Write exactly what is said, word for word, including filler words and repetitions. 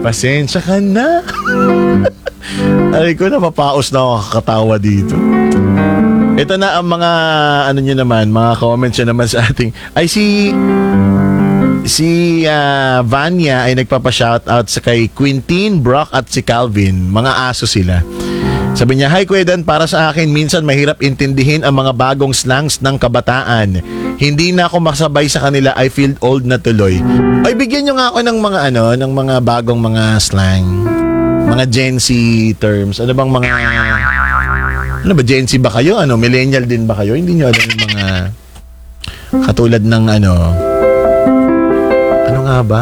pasensya ka na. Ay ko, napapaos na ako kakatawa dito. Ito na ang mga, ano nyo naman, mga comments nyo naman sa ating, ay si, si uh, Vanya ay nagpapa-shoutout sa kay Quintin, Brock at si Calvin. Mga aso sila. Sabi niya, hi Kuya Dan, para sa akin, minsan mahirap intindihin ang mga bagong slangs ng kabataan. Hindi na ako makasabay sa kanila, I feel old na tuloy. Ay, bigyan nyo nga ako ng mga ano, ng mga bagong mga slang. Mga Gen Z terms. Ano bang mga... Ano ba, Gen Z ba kayo? Ano, millennial din ba kayo? Hindi nyo alam yung mga... Katulad ng ano... Ano nga ba?